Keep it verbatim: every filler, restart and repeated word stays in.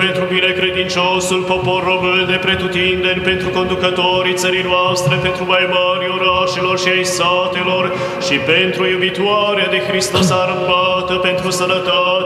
pentru binecredinciosul popor român de pretutindeni, pentru conducătorii țării noastre, pentru mai mari orașelor și ai satelor și pentru iubitoarea de Hristos armată, pentru sănătate,